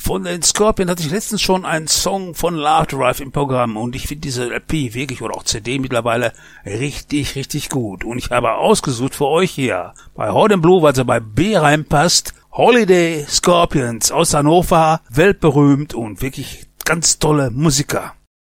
Von den Scorpions hatte ich letztens schon einen Song von Love Drive im Programm und ich finde diese LP wirklich oder auch CD mittlerweile richtig, richtig gut. Und ich habe ausgesucht für euch hier bei Hot and Blue, weil sie bei B reinpasst, Holiday Scorpions aus Hannover, weltberühmt und wirklich ganz tolle Musiker.